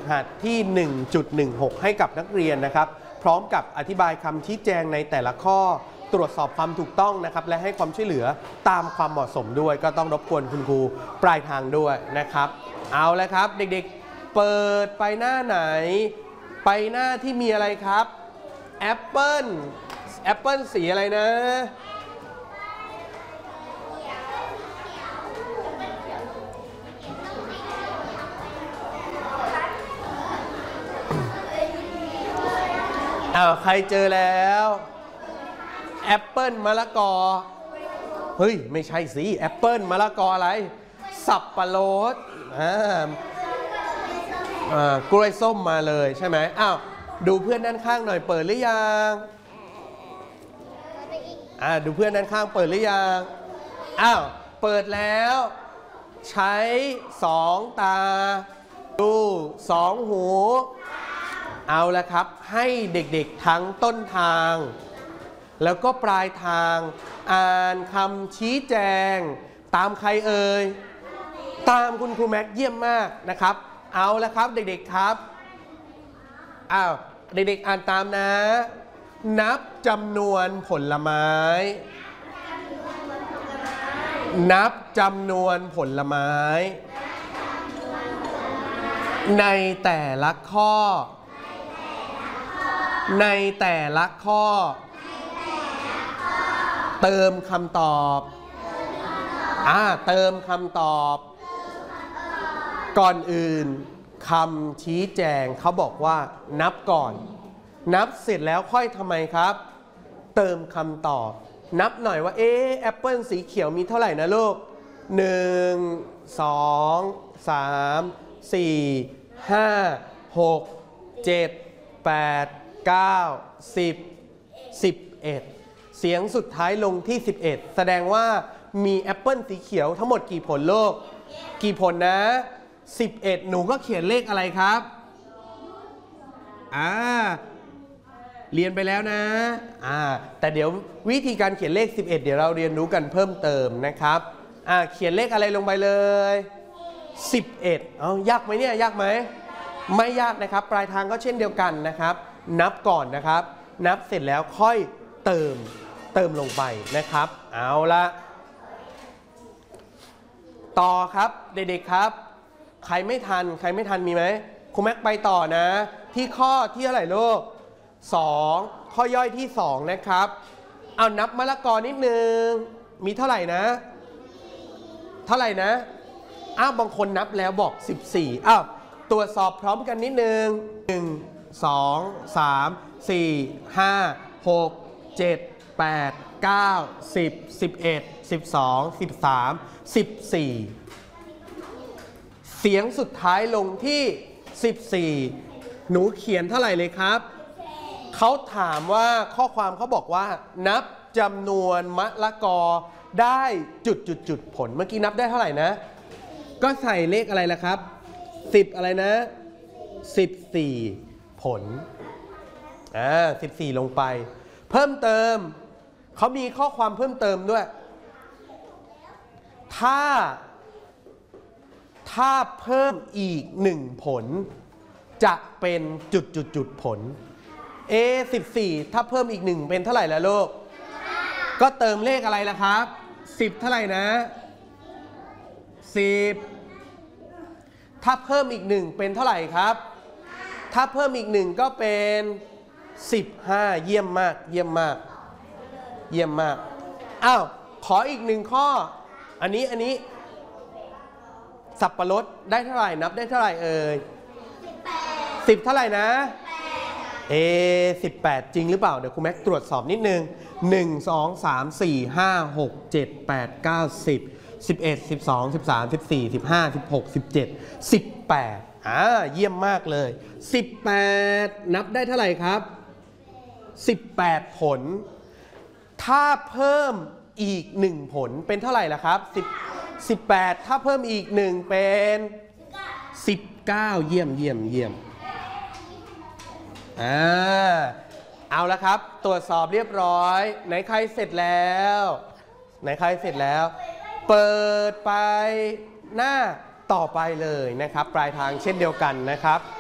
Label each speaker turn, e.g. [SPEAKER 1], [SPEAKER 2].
[SPEAKER 1] หัดที่ 1.16 ให้กับนักเรียนนะครับพร้อมกับอธิบายคำชี้แจงในแต่ละข้อตรวจสอบความถูกต้องนะครับและให้ความช่วยเหลือตามความเหมาะสมด้วยก็ต้องรบกวนคุณครูปลายทางด้วยนะครับเอาละครับเด็กๆเปิดไปหน้าไหนไปหน้าที่มีอะไรครับแอปเปิ้ลสีอะไรนะใครเจอแล้วแอปเปิ้ลมะละกอเฮ้ยไม่ใช่สิแอปเปิ้ลมะละกออะไรสับปะรดกล้วยส้มมาเลยใช่ไหมดูเพื่อนด้านข้างหน่อยเปิดหรือยังดูเพื่อนด้านข้างเปิดหรือยังเปิดแล้วใช้2 ตาดู2 หูเอาละครับให้เด็กๆทั้งต้นทางแล้วก็ปลายทางอ่านคำชี้แจงตามใครเอ่ยตามคุณครูแม็กเยี่ยมมากนะครับเอาละครับเด็กๆครับเด็กๆอ่านตามนะนับจำนวนผลไม้นับจำนวนผลไม้ในแต่ละข้อในแต่ละข้อเติมคำตอบเติมคำตอบก่อนอื่นคำชี้แจงเขาบอกว่านับก่อนนับเสร็จแล้วค่อยทำไมครับเติมคำตอบนับหน่อยว่าแอปเปิลสีเขียวมีเท่าไหร่นะลูก1 2 3 4 5 6 7 8 9 10 11เสียงสุดท้ายลงที่11แสดงว่ามีแอปเปิลสีเขียวทั้งหมดกี่ผลลูกกี่ผลนะ11หนูก็เขียนเลขอะไรครับเรียนไปแล้วนะแต่เดี๋ยววิธีการเขียนเลข11เดี๋ยวเราเรียนรู้กันเพิ่มเติมนะครับเขียนเลขอะไรลงไปเลย11ยากไหมเนี่ยยากไหมไม่ยากนะครับปลายทางก็เช่นเดียวกันนะครับนับก่อนนะครับนับเสร็จแล้วค่อยเติมลงไปนะครับเอาละต่อครับเด็กๆครับใครไม่ทันมีไหมครูแม็กไปต่อนะที่ข้อที่เท่าไหร่ลูก2ข้อย่อยที่2นะครับเอานับมะละกอนิดนึงมีเท่าไหร่นะบางคนนับแล้วบอก14ตรวจสอบพร้อมกันนิดนึง1 2 3 4 5 6 7 8 9 10 11 12 13 14เสียงสุดท้ายลงที่14หนูเขียนเท่าไหร่เลยครับเขาถามว่าข้อความเขาบอกว่านับจำนวนมะละกอได้จุดผลเมื่อกี้นับได้เท่าไหร่นะก็ใส่เลขอะไรล่ะครับ10อะไรนะ14ผล14ลงไปเพิ่มเติมเขามีข้อความเพิ่มเติมด้วยถ้าเพิ่มอีก1ผลจะเป็นจุดผล14ถ้าเพิ่มอีก1เป็นเท่าไหร่แล้วลูกก็เติมเลขอะไรล่ะครับ10เท่าไหร่นะ10ถ้าเพิ่มอีก1เป็นเท่าไหร่ครับถ้าเพิ่มอีก1ก็เป็น15เยี่ยมมากขออีก1ข้ออันนี้สับปะรดได้เท่าไหร่นับได้เท่าไหร่เอ่ย10เท่าไหร่นะ18จริงหรือเปล่าเดี๋ยวครูแม็กตรวจสอบนิดนึง1 2 3 4 5 6 7 8 9 10 11 12 13 14 15 16 17 18เยี่ยมมากเลย18นับได้เท่าไหร่ครับ18ผลถ้าเพิ่มอีก1ผลเป็นเท่าไหร่ล่ะครับ18ถ้าเพิ่มอีก1เป็น19เยี่ยมเอาละครับตรวจสอบเรียบร้อยไหนใครเสร็จแล้วเปิดไปหน้าต่อไปเลยนะครับปลายทางเช่นเดียวกันนะครับ